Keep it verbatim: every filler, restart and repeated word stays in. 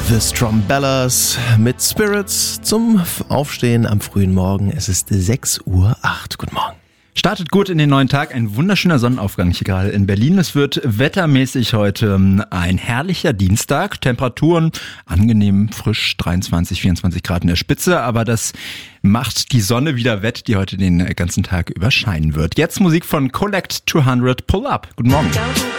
The Strombellas mit Spirits zum Aufstehen am frühen Morgen. Es ist sechs Uhr acht. Guten Morgen. Startet gut in den neuen Tag, ein wunderschöner Sonnenaufgang hier gerade in Berlin. Es wird wettermäßig heute ein herrlicher Dienstag. Temperaturen angenehm frisch, dreiundzwanzig, vierundzwanzig Grad in der Spitze. Aber das macht die Sonne wieder wett, die heute den ganzen Tag über scheinen wird. Jetzt Musik von Collect zweihundert, Pull Up. Guten Morgen.